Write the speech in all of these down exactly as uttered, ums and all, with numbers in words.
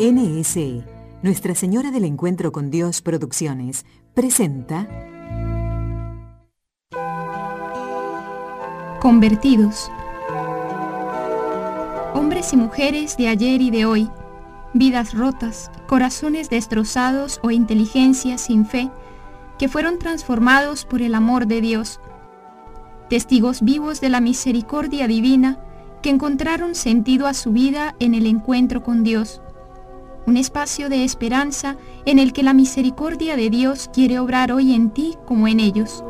N S E, Nuestra Señora del Encuentro con Dios Producciones, presenta Convertidos. Hombres y mujeres de ayer y de hoy, vidas rotas, corazones destrozados o inteligencia sin fe, que fueron transformados por el amor de Dios. Testigos vivos de la misericordia divina que encontraron sentido a su vida en el encuentro con Dios. Un espacio de esperanza en el que la misericordia de Dios quiere obrar hoy en ti como en ellos.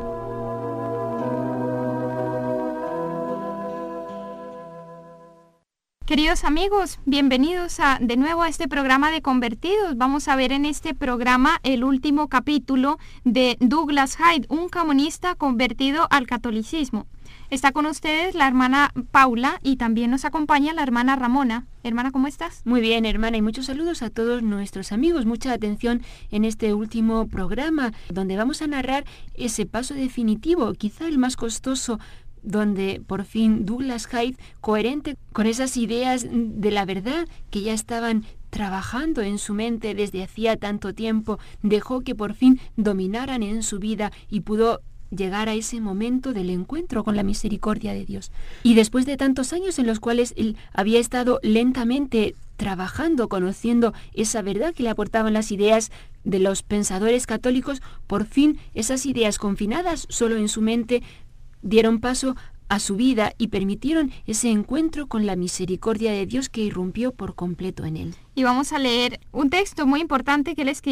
Queridos amigos, bienvenidos a, de nuevo a este programa de Convertidos. Vamos a ver en este programa el último capítulo de Douglas Hyde, un comunista convertido al catolicismo. Está con ustedes la hermana Paula y también nos acompaña la hermana Ramona. Hermana, ¿cómo estás? Muy bien, hermana, y muchos saludos a todos nuestros amigos. Mucha atención en este último programa, donde vamos a narrar ese paso definitivo, quizá el más costoso, donde por fin Douglas Hyde, coherente con esas ideas de la verdad que ya estaban trabajando en su mente desde hacía tanto tiempo, dejó que por fin dominaran en su vida y pudo llegar a ese momento del encuentro con la misericordia de Dios. Y después de tantos años en los cuales él había estado lentamente trabajando, conociendo esa verdad que le aportaban las ideas de los pensadores católicos, por fin esas ideas confinadas solo en su mente dieron paso a su vida y permitieron ese encuentro con la misericordia de Dios que irrumpió por completo en él. Y vamos a leer un texto muy importante que él escribió